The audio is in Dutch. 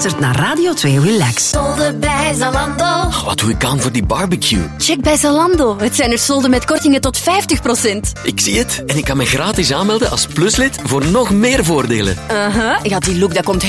luistert naar Radio 2 Relax. Solden bij Zalando. Wat doe ik aan voor die barbecue? Check bij Zalando. Het zijn er solden met kortingen tot 50%. Ik zie het. En ik kan me gratis aanmelden als pluslid voor nog meer voordelen. Ja, die look dat komt